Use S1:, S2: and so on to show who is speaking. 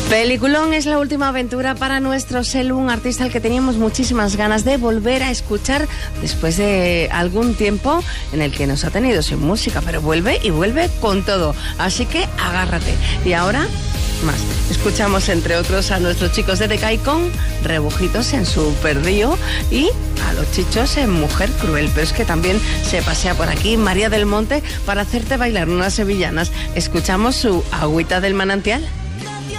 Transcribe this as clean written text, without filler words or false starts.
S1: Peliculón es la última aventura para nuestro Selu, un artista al que teníamos muchísimas ganas de volver a escuchar después de algún tiempo en el que nos ha tenido sin música, pero vuelve y vuelve con todo, así que agárrate. Y ahora, más, escuchamos entre otros a nuestros chicos de Decay con Rebujitos en Super Río y a los Chichos en Mujer Cruel, pero es que también se pasea por aquí María del Monte para hacerte bailar unas sevillanas. Escuchamos su Agüita del Manantial.